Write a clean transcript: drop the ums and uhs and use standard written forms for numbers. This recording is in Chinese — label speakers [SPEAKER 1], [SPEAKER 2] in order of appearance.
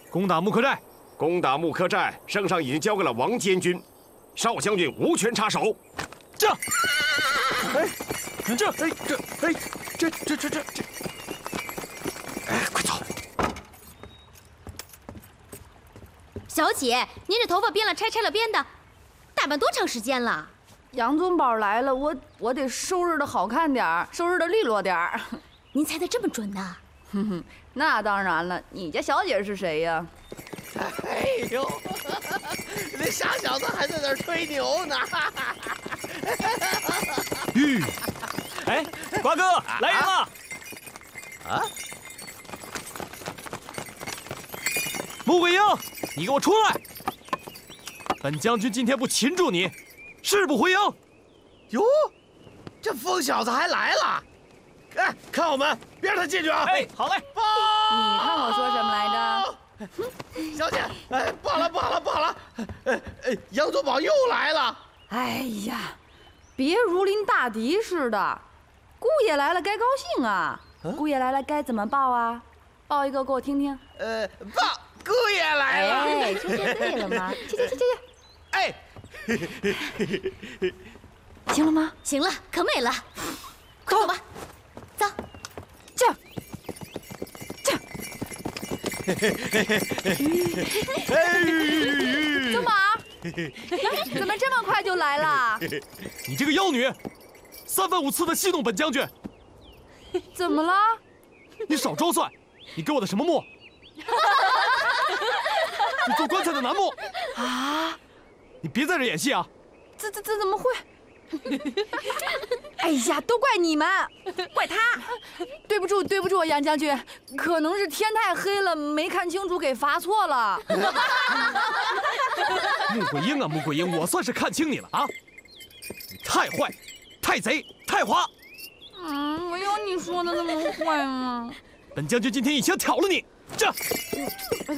[SPEAKER 1] 攻打木刻寨。
[SPEAKER 2] 攻打木刻寨，圣上已经交给了王监军，少将军无权插手。
[SPEAKER 1] 这，
[SPEAKER 2] 快走！
[SPEAKER 3] 小姐，您这头发编了拆，拆了编的，打扮多长时间了？
[SPEAKER 4] 杨宗保来了，我得收拾的好看点儿，收拾的利落点儿。
[SPEAKER 3] 您猜得这么准呢？
[SPEAKER 4] 哼哼，那当然了，你家小姐是谁呀？
[SPEAKER 5] 哎呦，那傻小子还在那儿吹牛呢！
[SPEAKER 1] 吁，哎，瓜哥，来人了！
[SPEAKER 5] 啊！
[SPEAKER 1] 穆桂英，你给我出来！本将军今天不擒住你，誓不回营。
[SPEAKER 5] 哟，这疯小子还来了！哎，看我们，别让他进去啊！
[SPEAKER 1] 哎，好嘞。
[SPEAKER 4] 你看我说什么来着？
[SPEAKER 5] 小姐，哎，罢了，杨宗保又来了。
[SPEAKER 4] 哎呀，别如临大敌似的。姑爷来了该高兴啊！姑爷来了该怎么报啊？报一个给我听听。
[SPEAKER 5] 报姑爷来了。
[SPEAKER 3] 哎，就这对了吗？去。
[SPEAKER 5] 哎，
[SPEAKER 4] 行了吗？
[SPEAKER 3] 行了，可美了，快走吧，走。
[SPEAKER 4] 这。宗保，怎么这么快就来了？
[SPEAKER 1] 你这个妖女，三番五次的戏弄本将军。
[SPEAKER 4] 怎么了？
[SPEAKER 1] 你少装蒜！你给我的什么墨？你做棺材的楠木
[SPEAKER 4] 啊！
[SPEAKER 1] 你别在这演戏啊！
[SPEAKER 4] 这怎么会？哎呀，都怪你们，怪他！对不住，杨将军，可能是天太黑了，没看清楚，给罚错了。
[SPEAKER 1] 穆桂英啊，穆桂英，我算是看清你了啊！你太坏，太贼，太滑！
[SPEAKER 4] 我有你说的那么坏吗？
[SPEAKER 1] 本将军今天一枪挑了你！这，